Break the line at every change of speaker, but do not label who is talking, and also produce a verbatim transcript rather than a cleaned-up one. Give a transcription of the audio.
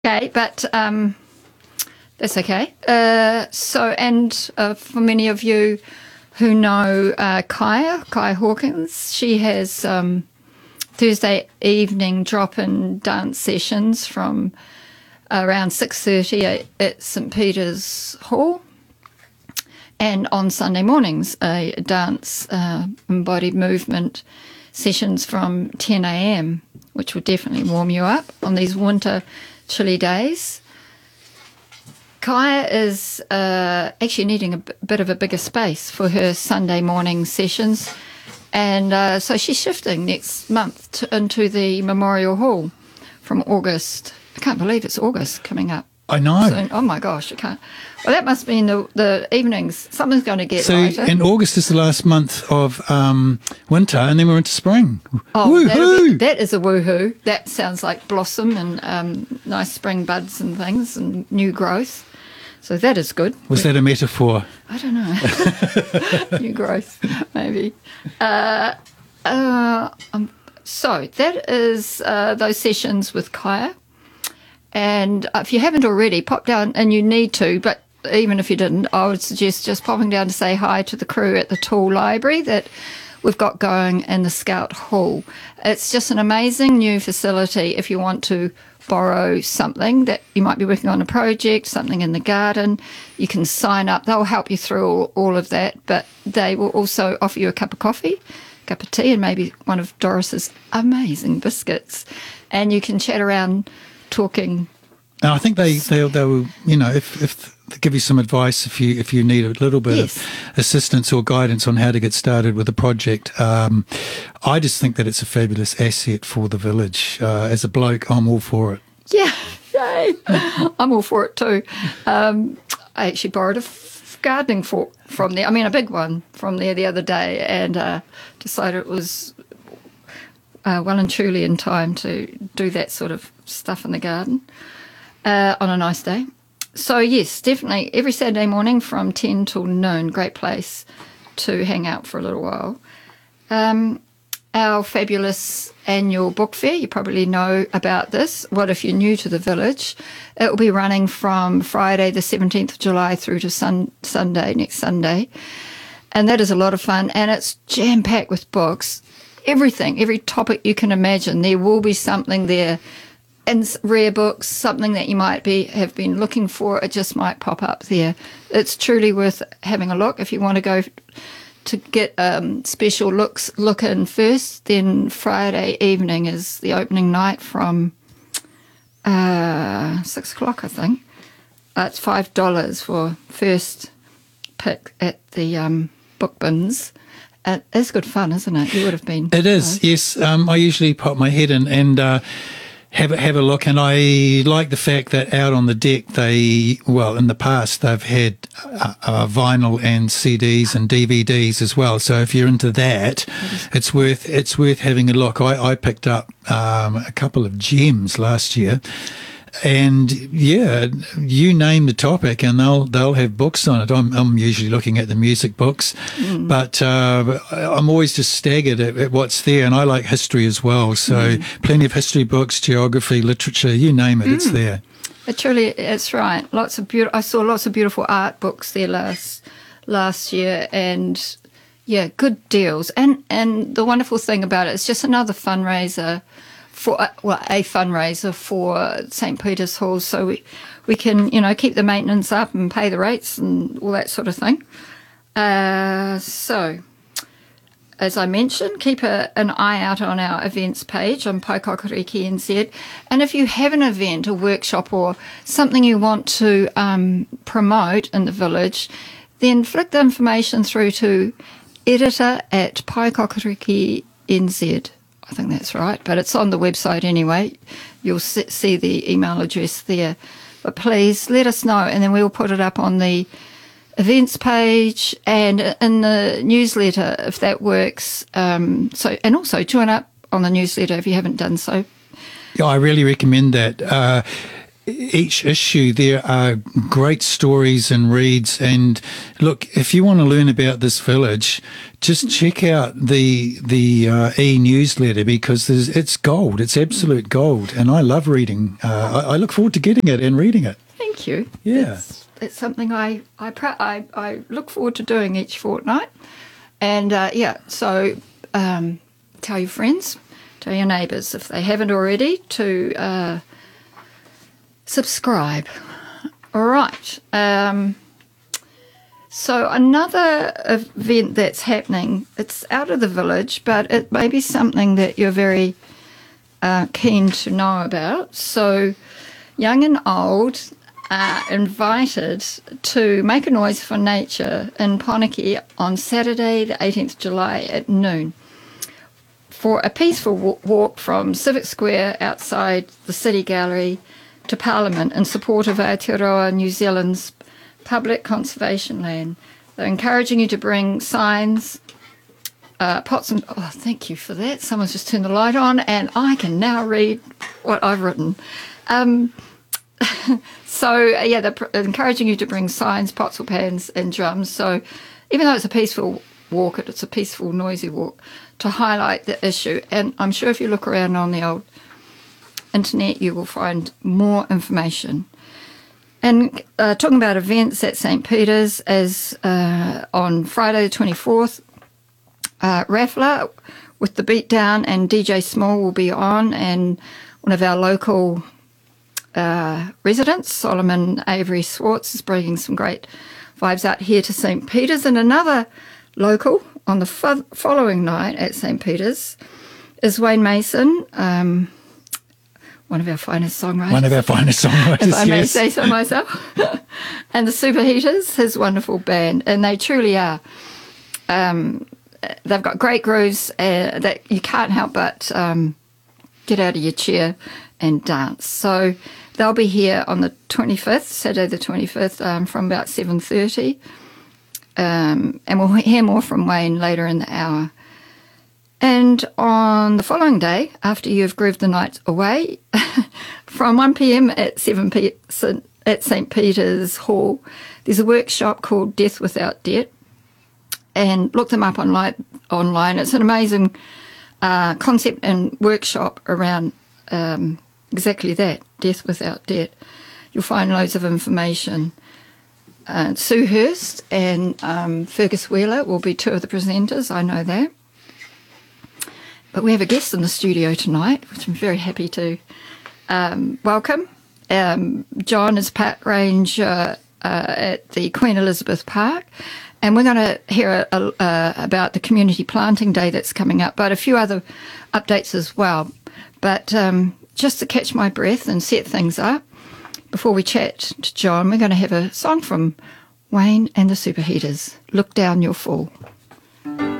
Okay, but um, that's okay. Uh, so, and uh, for many of you who know uh, Kaya, Kaya Hawkins, she has um, Thursday evening drop-in dance sessions from around six thirty at, at St Peter's Hall. And on Sunday mornings, a dance uh, embodied movement sessions from ten a.m, which will definitely warm you up on these winter chilly days. Kaya is uh, actually needing a b- bit of a bigger space for her Sunday morning sessions. And uh, so she's shifting next month to, into the Memorial Hall from August. I can't believe it's August coming up.
I know.
Soon. Oh my gosh, I can't. Well, that must mean the, the evenings, something's going to get
So,
lighter.
and August is the last month of um, winter, and then we're into spring.
Oh, that'll
Woohoo!
be, that is a woohoo. That sounds like blossom and um, nice spring buds and things and new growth. So that is good.
Was that a metaphor?
I don't know. New growth, maybe. Uh, uh, um, so that is uh, those sessions with Kaya. And if you haven't already, pop down, and you need to, but even if you didn't, I would suggest just popping down to say hi to the crew at the Tool Library that we've got going in the Scout Hall. It's just an amazing new facility if you want to borrow something that you might be working on, a project, something in the garden. You can sign up. They'll help you through all, all of that, but they will also offer you a cup of coffee, a cup of tea, and maybe one of Doris's amazing biscuits. And you can chat around talking.
And I think they they they will, you know, if if they give you some advice if you if you need a little bit
Yes.
of assistance or guidance on how to get started with a project. Um, I just think that it's a fabulous asset for the village. Uh, as a bloke, I'm all for it.
Yeah, yay. I'm all for it too. Um, I actually borrowed a f- gardening fork from there. I mean, a big one from there the other day, and uh, decided it was uh, well and truly in time to do that sort of stuff in the garden uh, on a nice day. So yes, definitely every Saturday morning from ten till noon, great place to hang out for a little while. Um, our fabulous annual book fair, you probably know about this. What if you're new to the village? It will be running from Friday the seventeenth of July through to sun- Sunday, next Sunday. And that is a lot of fun, and it's jam-packed with books. Everything, every topic you can imagine, there will be something there. And rare books, something that you might be have been looking for, it just might pop up there. It's truly worth having a look. If you want to go to get um, special looks, look in first, then Friday evening is the opening night from uh, six o'clock, I think. Uh, it's five dollars for first pick at the um, book bins. Uh, it's good fun, isn't it? You would have been.
It is,
uh,
yes. Um, I usually pop my head in and uh, have a, have a look, and I like the fact that out on the deck they, well, in the past they've had uh, uh, vinyl and C Ds and D V Ds as well. So if you're into that, it's worth it's worth having a look. I, I picked up um, a couple of gems last year. And yeah, you name the topic, and they'll they'll have books on it. I'm I'm usually looking at the music books, mm. but uh, I'm always just staggered at, at what's there. And I like history as well, so mm. plenty of history books, geography, literature, you name it, mm. it's there.
It truly, it's right. Lots of beautiful. I saw lots of beautiful art books there last last year, and yeah, good deals. And and the wonderful thing about it, it's just another fundraiser. For well, a fundraiser for St Peter's Hall, so we, we can, you know, keep the maintenance up and pay the rates and all that sort of thing. Uh, so, as I mentioned, keep a, an eye out on our events page on Paikokariki N Z. And if you have an event, a workshop or something you want to um, promote in the village, then flick the information through to editor at Paikokariki N Z. I think that's right, but it's on the website anyway. You'll see the email address there. But please let us know, and then we'll put it up on the events page and in the newsletter if that works. Um, so, and also join up on the newsletter if you haven't done so.
Yeah, I really recommend that. Uh, each issue there are great stories and reads. And look, if you want to learn about this village, just check out the the uh, e-newsletter, because there's, it's gold. It's absolute gold. And I love reading. Uh, I, I look forward to getting it and reading it.
Thank you.
Yeah.
It's, it's something I, I, pra- I, I look forward to doing each fortnight. And, uh, yeah, so um, tell your friends, tell your neighbours, if they haven't already, to uh, subscribe. All right. Um, so another event that's happening, it's out of the village, but it may be something that you're very uh, keen to know about. So young and old are invited to make a noise for nature in Poneke on Saturday, the eighteenth of July at noon, for a peaceful walk from Civic Square outside the City Gallery to Parliament in support of Aotearoa New Zealand's public conservation land. They're encouraging you to bring signs, uh, pots and... Oh, thank you for that. Someone's just turned the light on and I can now read what I've written. Um... So, uh, yeah, they're pr- encouraging you to bring signs, pots or pans and drums. So even though it's a peaceful walk, it's a peaceful, noisy walk, to highlight the issue. And I'm sure if you look around on the old internet, you will find more information. And uh, talking about events at Saint Peter's, as uh, on Friday the twenty-fourth, uh, Raffler with the Beatdown and D J Small will be on, and one of our local Uh, residents, Solomon Avery Swartz, is bringing some great vibes out here to Saint Peter's. And another local on the fo- following night at Saint Peter's is Wayne Mason, um, one of our finest songwriters.
One of our finest songwriters,
if I may
yes.
say so myself. And the Superheaters, his wonderful band, and they truly are. Um, they've got great grooves uh, that you can't help but um, get out of your chair and dance. So they'll be here on the twenty-fifth, Saturday the twenty-fifth, um, from about seven thirty. Um, and we'll hear more from Wayne later in the hour. And on the following day, after you've grooved the night away, from one p.m. at seven p.m. at Saint Peter's Hall, there's a workshop called Death Without Debt. And look them up online. online. It's an amazing uh, concept and workshop around um, exactly that, death without debt. You'll find loads of information. Uh, Sue Hurst and um, Fergus Wheeler will be two of the presenters, I know that. But we have a guest in the studio tonight, which I'm very happy to um, welcome. Um, John is park ranger uh, at the Queen Elizabeth Park, and we're going to hear a, a, uh, about the community planting day that's coming up, but a few other updates as well. But um, just to catch my breath and set things up, before we chat to John, we're going to have a song from Wayne and the Superheaters, Look Down Your Fall.